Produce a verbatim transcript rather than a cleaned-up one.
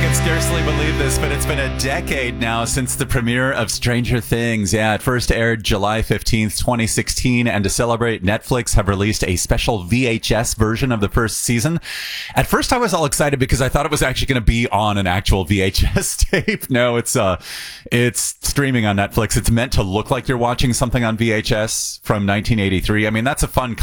can scarcely believe this, but it's been a decade now since the premiere of Stranger Things. Yeah, it first aired July fifteenth, twenty sixteen, and to celebrate, Netflix have released a special V H S version of the first season. At first, I was all excited because I thought it was actually going to be on an actual V H S tape. No, it's uh, it's streaming on Netflix. It's meant to look like you're watching something on V H S from nineteen eighty-three. I mean, that's a fun